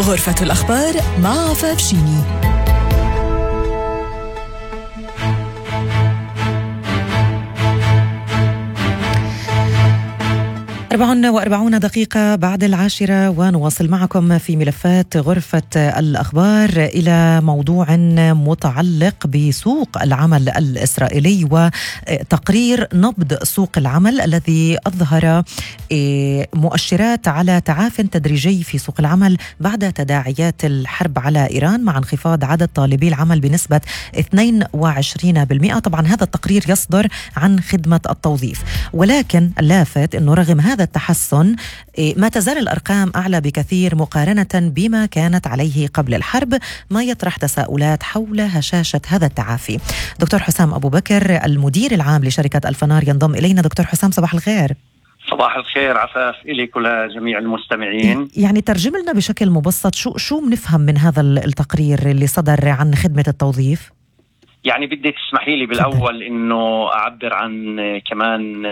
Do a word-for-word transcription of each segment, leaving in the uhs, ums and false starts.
غرفة الأخبار مع فافشيني. أربع وأربعون دقيقة بعد العاشرة، ونواصل معكم في ملفات غرفة الأخبار إلى موضوع متعلق بسوق العمل الإسرائيلي وتقرير نبض سوق العمل الذي أظهر مؤشرات على تعاف تدريجي في سوق العمل بعد تداعيات الحرب على إيران، مع انخفاض عدد طالبي العمل بنسبة اثنين وعشرين بالمئة. طبعا هذا التقرير يصدر عن خدمة التوظيف، ولكن اللافت أنه رغم هذا التحسن ما تزال الأرقام أعلى بكثير مقارنة بما كانت عليه قبل الحرب، ما يطرح تساؤلات حول هشاشة هذا التعافي. دكتور حسام أبو بكر، المدير العام لشركة الفنار، ينضم إلينا. دكتور حسام، صباح الخير. صباح الخير عفاف إليك ولجميع المستمعين. يعني ترجم لنا بشكل مبسط شو شو بنفهم من هذا التقرير اللي صدر عن خدمة التوظيف؟ يعني بدي تسمحي لي بالأول إنه أعبر عن كمان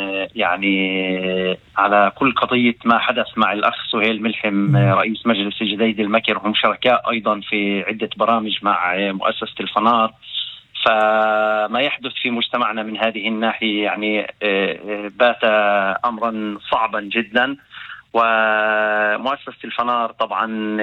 يعني على كل قضية ما حدث مع الأخ سهيل ملحم رئيس مجلس الجديد المكر، هم شركاء أيضا في عدة برامج مع مؤسسة الفنار. فما يحدث في مجتمعنا من هذه الناحية يعني بات أمرا صعبا جدا، ومؤسسة الفنار طبعا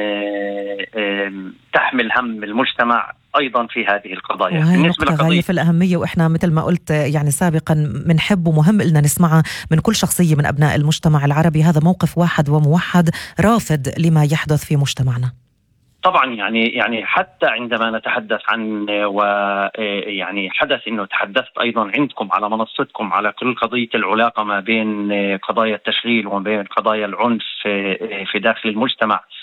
تحمل هم المجتمع أيضا في هذه القضايا. وهي نقطة غاية في الأهمية، وإحنا مثل ما قلت يعني سابقا بنحب ومهم لنا نسمعها من كل شخصية من أبناء المجتمع العربي. هذا موقف واحد وموحد رافض لما يحدث في مجتمعنا. طبعا يعني يعني حتى عندما نتحدث عن ويعني حدث انه تحدثت ايضا عندكم على منصتكم على كل قضيه العلاقه ما بين قضايا التشغيل وما بين قضايا العنف في داخل المجتمع